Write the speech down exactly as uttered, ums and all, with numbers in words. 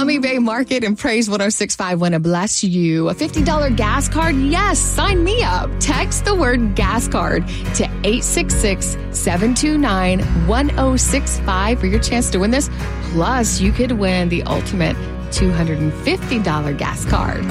Lummi Bay Market and Praise one oh six point five want to bless you. A fifty dollars gas card? Yes, sign me up. Text the word gas card to eight six six, seven two nine, one oh six five for your chance to win this. Plus, you could win the ultimate two hundred fifty dollars gas card.